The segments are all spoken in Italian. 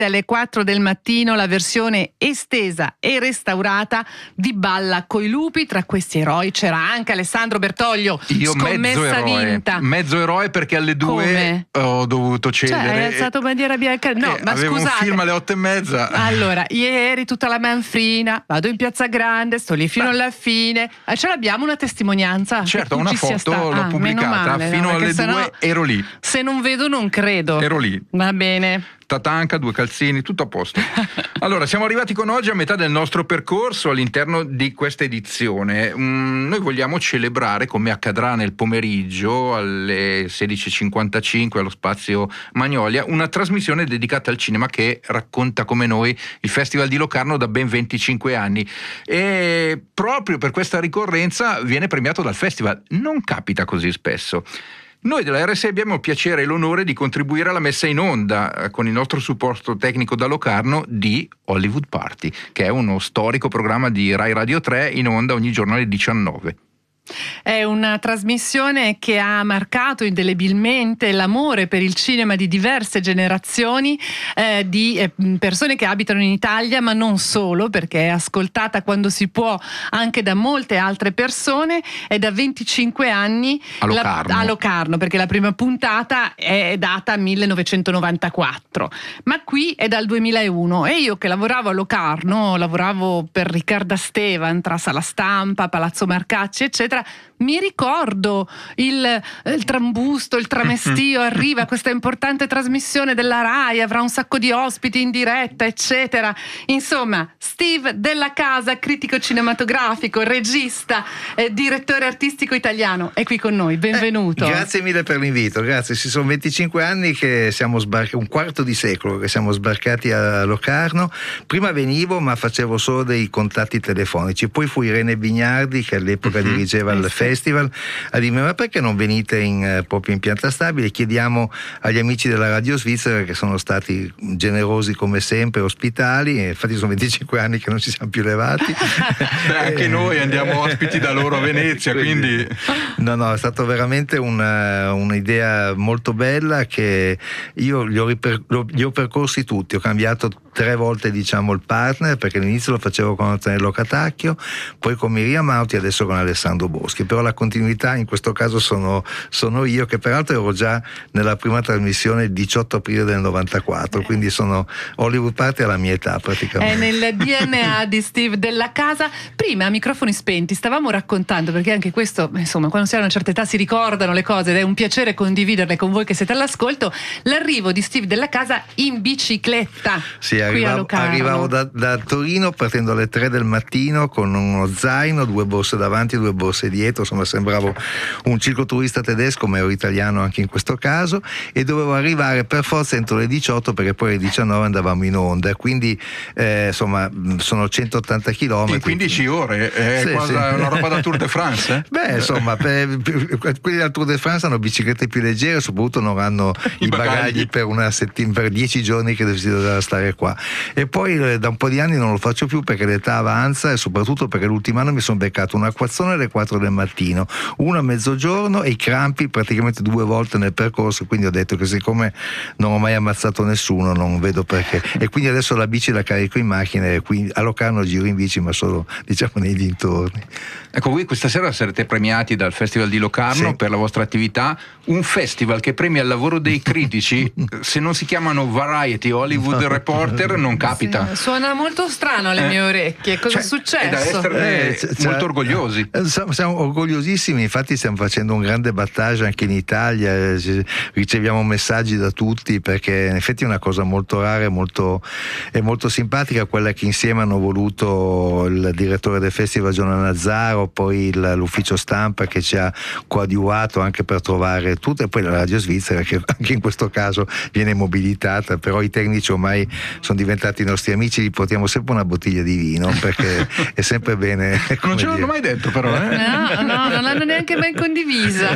alle 4 del mattino la versione estesa e restaurata di Balla coi lupi. Tra questi eroi c'era anche Alessandro Bertoglio. Io mezzo eroe perché alle 2 ho dovuto cedere. Cioè, hai alzato bandiera bianca? No, ma avevo scusate, un film alle 8:30. Allora, ieri tutta la manfrina, vado in Piazza Grande, sto lì fino alla fine. Ce l'abbiamo una testimonianza? Certo, una foto l'ho pubblicata. Fino alle 2 ero lì. Se non vedo non credo. Ero lì. Va bene. Tatanca, 2 calzini, tutto a posto. Allora, siamo arrivati con oggi a metà del nostro percorso all'interno di questa edizione. Noi vogliamo celebrare, come accadrà nel pomeriggio alle 16:55 allo Spazio Magnolia, una trasmissione dedicata al cinema che racconta come noi il Festival di Locarno da ben 25 anni. E proprio per questa ricorrenza viene premiato dal festival. Non capita così spesso. Noi della RSI abbiamo il piacere e l'onore di contribuire alla messa in onda con il nostro supporto tecnico da Locarno di Hollywood Party, che è uno storico programma di Rai Radio 3 in onda ogni giorno alle 19. È una trasmissione che ha marcato indelebilmente l'amore per il cinema di diverse generazioni di persone che abitano in Italia, ma non solo, perché è ascoltata quando si può anche da molte altre persone. È da 25 anni a Locarno, perché la prima puntata è data 1994, ma qui è dal 2001 e io che lavoravo a Locarno, lavoravo per Riccarda Stevan tra Sala Stampa, Palazzo Marcacci eccetera, mi ricordo il trambusto, il tramestio, arriva questa importante trasmissione della Rai, avrà un sacco di ospiti in diretta, eccetera. Insomma, Steve Della Casa, critico cinematografico, regista, direttore artistico italiano, è qui con noi, benvenuto. Grazie mille per l'invito, grazie. Ci sono 25 anni che siamo sbarcati, un quarto di secolo che siamo sbarcati a Locarno. Prima venivo, ma facevo solo dei contatti telefonici, poi fu Irene Bignardi, che all'epoca dirigeva il festival, a dirmi: ma perché non venite proprio in pianta stabile? Chiediamo agli amici della Radio Svizzera, che sono stati generosi come sempre, ospitali, e infatti sono 25 anni che non ci siamo più levati. Anche noi andiamo ospiti da loro a Venezia, quindi no, è stato veramente un'idea molto bella, che io li ho percorsi tutti. Ho cambiato 3 volte il partner, perché all'inizio lo facevo con Antonello Catacchio, poi con Miriam Mauti, adesso con Alessandro Boschi. Però la continuità in questo caso sono io, che peraltro ero già nella prima trasmissione il 18 aprile del 94, quindi sono Hollywood Party alla mia età praticamente. È nel DNA di Steve Della Casa. Prima a microfoni spenti stavamo raccontando, perché anche questo, insomma, quando si ha una certa età si ricordano le cose ed è un piacere condividerle con voi che siete all'ascolto, l'arrivo di Steve Della Casa in bicicletta. Sì, arrivavo da Torino partendo alle 3 del mattino con uno zaino, 2 borse davanti, 2 borse dietro, insomma sembravo un cicloturista tedesco, ma ero italiano anche in questo caso, e dovevo arrivare per forza entro le 18, perché poi alle 19 andavamo in onda, quindi insomma sono 180 km in 15 ore, è quasi una roba da Tour de France. Beh, insomma, quelli del Tour de France hanno biciclette più leggere, soprattutto non hanno i bagagli per per 10 giorni che si doveva stare qua. E poi da un po' di anni non lo faccio più, perché l'età avanza, e soprattutto perché l'ultimo anno mi sono beccato un acquazzone alle 4 del mattino, uno a mezzogiorno e i crampi praticamente 2 volte nel percorso, quindi ho detto che siccome non ho mai ammazzato nessuno non vedo perché, e quindi adesso la bici la carico in macchina e qui a Locarno giro in bici, ma solo nei dintorni. Ecco, voi questa sera sarete premiati dal Festival di Locarno per la vostra attività, un festival che premia il lavoro dei critici. Se non si chiamano Variety o Hollywood Reporter non capita. Sì, suona molto strano alle mie orecchie. Cosa è successo? È da esserne molto orgogliosi. Siamo orgogliosissimi, infatti stiamo facendo un grande battage anche in Italia, riceviamo messaggi da tutti, perché in effetti è una cosa molto rara e molto simpatica quella che insieme hanno voluto il direttore del festival Giovanna Nazzaro, poi l'ufficio stampa che ci ha coadiuvato anche per trovare tutto, e poi la Radio Svizzera che anche in questo caso viene mobilitata. Però i tecnici ormai sono diventati i nostri amici, gli portiamo sempre una bottiglia di vino, perché è sempre bene. Non ce l'hanno mai detto però. No, non l'hanno neanche mai condivisa.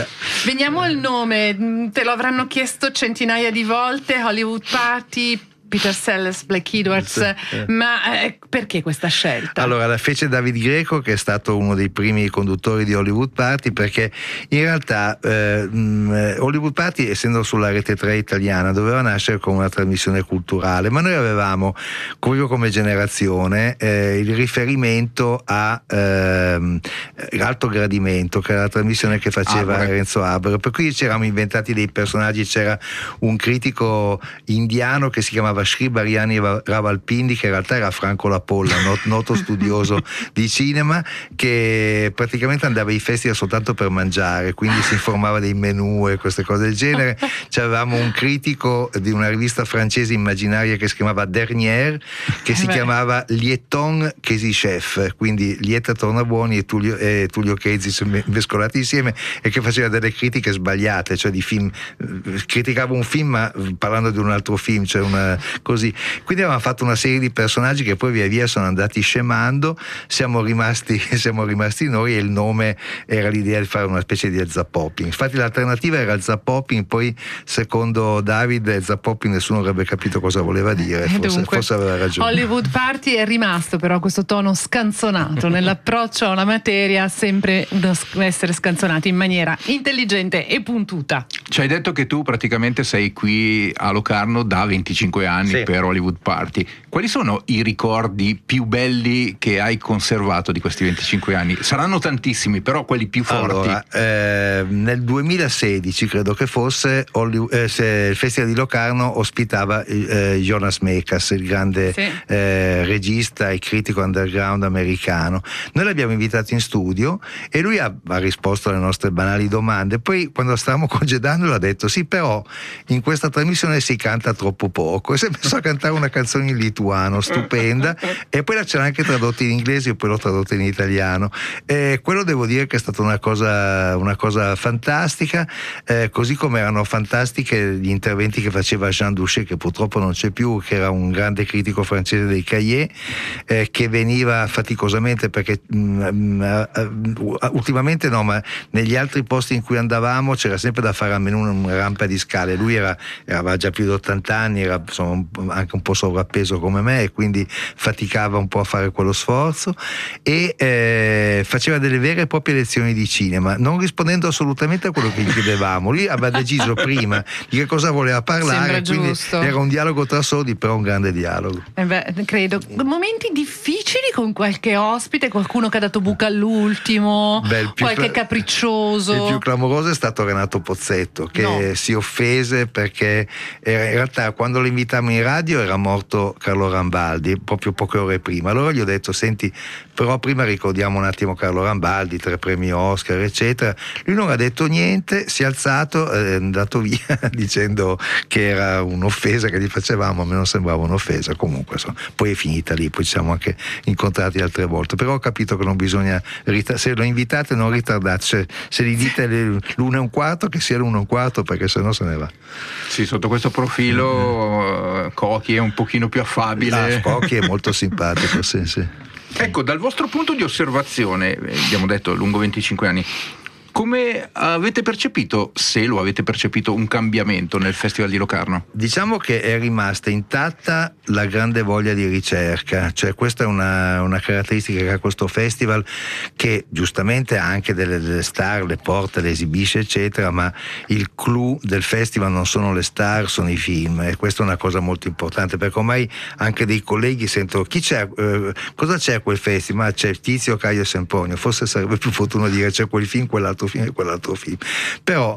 Veniamo al nome, te lo avranno chiesto centinaia di volte, Hollywood Party. Peter Sellers, Blake Edwards, ma perché questa scelta? Allora, la fece David Greco, che è stato uno dei primi conduttori di Hollywood Party, perché in realtà Hollywood Party, essendo sulla Rete 3 italiana, doveva nascere come una trasmissione culturale, ma noi avevamo, proprio come generazione, il riferimento a Alto Gradimento, che era la trasmissione che faceva Renzo Arbore, per cui ci eravamo inventati dei personaggi. C'era un critico indiano che si chiamava Sri Bariani Ravalpindi, che in realtà era Franco Lapolla, noto studioso di cinema, che praticamente andava ai festival soltanto per mangiare, quindi si informava dei menù e queste cose del genere. C'avevamo un critico di una rivista francese immaginaria che si chiamava Dernier, che si chiamava Lieton Chesi Chef, quindi Lieta Tornabuoni e Tullio Chesi mescolati insieme, e che faceva delle critiche sbagliate, cioè di film, criticava un film ma parlando di un altro film, cioè così. Quindi avevamo fatto una serie di personaggi che poi via via sono andati scemando, siamo rimasti noi, e il nome era l'idea di fare una specie di Zappopping. Infatti l'alternativa era Zappopping, poi secondo David Zappopping nessuno avrebbe capito cosa voleva dire, forse aveva ragione. Hollywood Party è rimasto però questo tono scanzonato nell'approccio alla materia, sempre essere scanzonati in maniera intelligente e puntuta. Ci hai detto che tu praticamente sei qui a Locarno da 25 anni per Hollywood Party. Quali sono i ricordi più belli che hai conservato di questi 25 anni? Saranno tantissimi, però quelli più forti. Allora, nel 2016 credo che fosse, il Festival di Locarno ospitava Jonas Mekas, il grande regista e critico underground americano. Noi l'abbiamo invitato in studio e lui ha risposto alle nostre banali domande. Poi quando stavamo congedando ha detto: sì, però in questa trasmissione si canta troppo poco, e si è messo a cantare una canzone in lituano stupenda, e poi la c'era anche tradotta in inglese e poi l'ho tradotta in italiano, e quello devo dire che è stata una cosa fantastica, così come erano fantastiche gli interventi che faceva Jean Douchet, che purtroppo non c'è più, che era un grande critico francese dei Cahiers, che veniva faticosamente, perché ultimamente no, ma negli altri posti in cui andavamo c'era sempre da fare almeno una rampa di scale. Lui aveva già più di 80 anni, era insomma anche un po' sovrappeso come me, e quindi faticava un po' a fare quello sforzo, e faceva delle vere e proprie lezioni di cinema, non rispondendo assolutamente a quello che gli chiedevamo. Lui aveva deciso prima di che cosa voleva parlare, quindi era un dialogo tra sordi, però un grande dialogo. Credo. Momenti difficili con qualche ospite, qualcuno che ha dato buca all'ultimo, qualche capriccioso? Il più clamoroso è stato Renato Pozzetto, che si offese perché in realtà quando lo invitammo in radio era morto Carlo Rambaldi proprio poche ore prima. Allora gli ho detto: senti, però prima ricordiamo un attimo Carlo Rambaldi, 3 premi Oscar eccetera. Lui non ha detto niente, si è alzato, è andato via dicendo che era un'offesa che gli facevamo. A me non sembrava un'offesa, comunque insomma, poi è finita lì, poi ci siamo anche incontrati altre volte, però ho capito che non bisogna se lo invitate non ritardate, cioè, se gli dite l'1:15 che sia l'1:15, perché sennò se ne va. Sì, sotto questo profilo Cocchi è un pochino più affabile. Cocchi è molto simpatico, sì. Ecco, dal vostro punto di osservazione, abbiamo detto lungo 25 anni, come avete percepito, se lo avete percepito, un cambiamento nel Festival di Locarno? Diciamo che è rimasta intatta la grande voglia di ricerca, cioè questa è una caratteristica che ha questo festival, che giustamente ha anche delle star, le porta, le esibisce eccetera, ma il clou del festival non sono le star, sono i film, e questa è una cosa molto importante, perché ormai anche dei colleghi sentono chi c'è, cosa c'è a quel festival? C'è Tizio, Caio e Sempronio, forse sarebbe più opportuno dire c'è quel film, quell'altro film e quell'altro film, però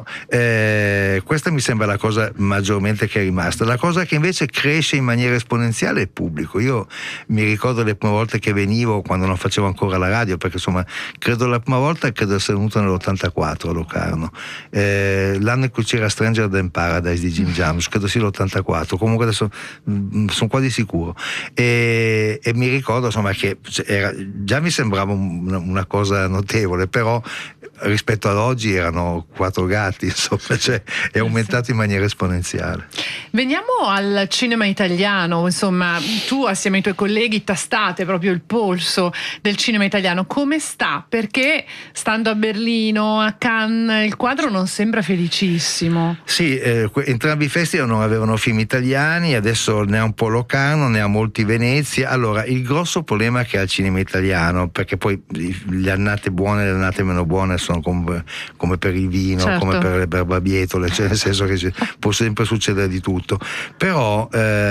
questa mi sembra la cosa maggiormente che è rimasta. La cosa che invece cresce in maniera esponenziale è il pubblico. Io mi ricordo le prime volte che venivo, quando non facevo ancora la radio, perché insomma la prima volta credo essere venuto nell'84 a Locarno, l'anno in cui c'era Stranger Than Paradise di Jim Jarmusch, credo sia l'84, comunque adesso sono quasi sicuro, e mi ricordo insomma che già mi sembrava una cosa notevole, però rispetto rispetto ad oggi erano 4 gatti, insomma, cioè è aumentato in maniera esponenziale. Veniamo al cinema italiano, insomma, tu assieme ai tuoi colleghi tastate proprio il polso del cinema italiano. Come sta? Perché stando a Berlino, a Cannes, il quadro non sembra felicissimo. Sì, entrambi i festival non avevano film italiani, adesso ne ha un po' Locarno, ne ha molti Venezia. Allora, il grosso problema che ha il cinema italiano, perché poi le annate buone e le annate meno buone sono come per il vino, certo, come per le barbabietole, cioè nel senso che può sempre succedere di tutto. Però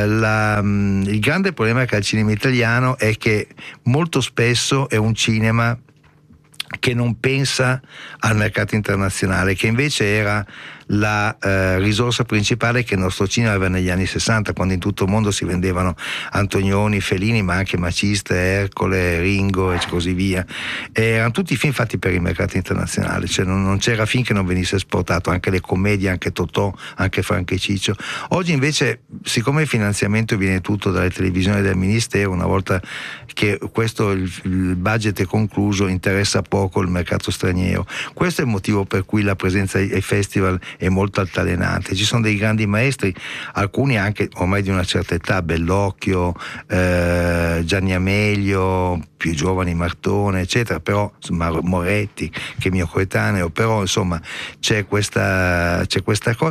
il grande problema che ha il cinema italiano è che molto spesso è un cinema che non pensa al mercato internazionale, che invece era la risorsa principale che il nostro cinema aveva negli anni 60, quando in tutto il mondo si vendevano Antonioni, Fellini, ma anche Maciste, Ercole, Ringo e così via. Erano tutti film fatti per il mercato internazionale, cioè non c'era film che non venisse esportato, anche le commedie, anche Totò, anche Franco e Ciccio. Oggi invece, siccome il finanziamento viene tutto dalle televisioni del ministero, una volta che questo il budget è concluso, interessa poco il mercato straniero. Questo è il motivo per cui la presenza ai festival è molto altalenante. Ci sono dei grandi maestri, alcuni anche ormai di una certa età, Bellocchio, Gianni Amelio, più giovani Martone, eccetera, però Moretti, che è mio coetaneo, però insomma c'è questa cosa.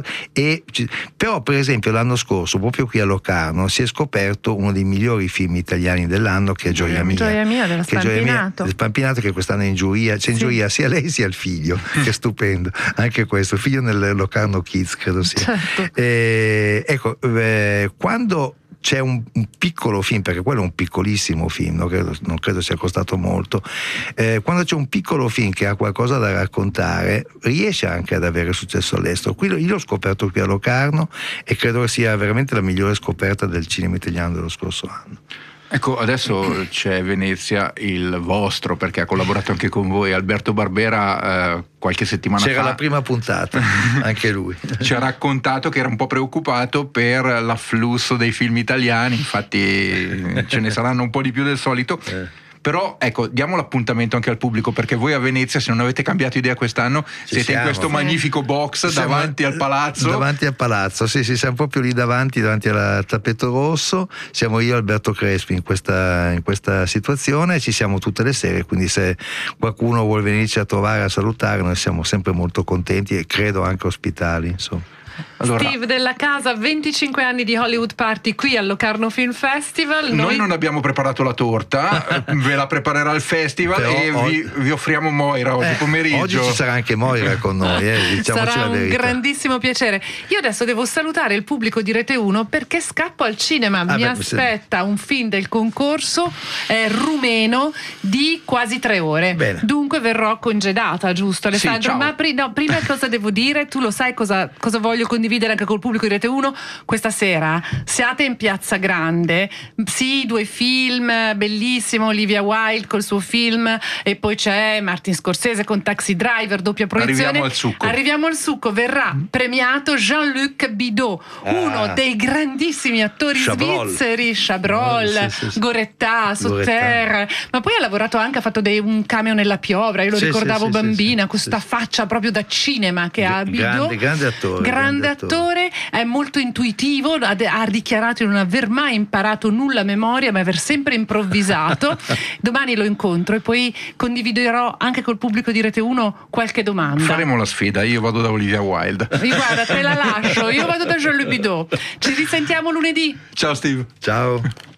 Però per esempio l'anno scorso, proprio qui a Locarno, si è scoperto uno dei migliori film italiani dell'anno, che è Gioia Mia. Gioia Mia dello Spampinato. Spampinato, che quest'anno è in giuria, c'è in giuria sia lei sia il figlio, che è stupendo, anche questo, figlio nel Locarno Kids credo sia. Certo. Quando c'è un piccolo film, perché quello è un piccolissimo film, non credo sia costato molto, quando c'è un piccolo film che ha qualcosa da raccontare, riesce anche ad avere successo all'estero. Io l'ho scoperto qui a Locarno e credo che sia veramente la migliore scoperta del cinema italiano dello scorso anno. Ecco, adesso c'è Venezia, il vostro, perché ha collaborato anche con voi, Alberto Barbera, qualche settimana fa. C'era la prima puntata, anche lui. Ci ha raccontato che era un po' preoccupato per l'afflusso dei film italiani, infatti ce ne saranno un po' di più del solito. Però ecco, diamo l'appuntamento anche al pubblico, perché voi a Venezia, se non avete cambiato idea quest'anno, siete in questo magnifico box davanti al palazzo. Davanti al palazzo, sì, siamo proprio lì davanti al tappeto rosso. Siamo io e Alberto Crespi in questa situazione, ci siamo tutte le sere, quindi se qualcuno vuole venirci a trovare, a salutare, noi siamo sempre molto contenti e credo anche ospitali, insomma. Allora, Steve Della Casa, 25 anni di Hollywood Party qui al Locarno Film Festival. Noi non abbiamo preparato la torta, ve la preparerà il festival. Però e vi offriamo Moira oggi pomeriggio. Oggi ci sarà anche Moira con noi, diciamoci sarà la verità. Un grandissimo piacere. Io adesso devo salutare il pubblico di Rete 1 perché scappo al cinema. Aspetta un film del concorso rumeno di quasi 3 ore. Bene. Dunque verrò congedata, giusto Alessandro? Sì, ma prima cosa devo dire? Tu lo sai cosa voglio condividere anche col pubblico di Rete 1 questa sera? Siate in Piazza Grande, sì, 2 film, bellissimo, Olivia Wilde col suo film, e poi c'è Martin Scorsese con Taxi Driver, doppia proiezione. Arriviamo al succo. Verrà premiato Jean-Luc Bidot, uno dei grandissimi attori svizzeri, Chabrol, sì. Gorettà, Sauterre, ma poi ha lavorato anche, ha fatto un cameo nella Piovra, io lo ricordavo bambina, questa faccia proprio da cinema che ha Bidot. Grande attore, è molto intuitivo, ha dichiarato di non aver mai imparato nulla a memoria, ma aver sempre improvvisato. Domani lo incontro e poi condividerò anche col pubblico di Rete 1 qualche domanda. Faremo la sfida, io vado da Olivia Wilde. Guarda, te la lascio, io vado da Jean-Luc Bidot. Ci risentiamo lunedì. Ciao Steve. Ciao.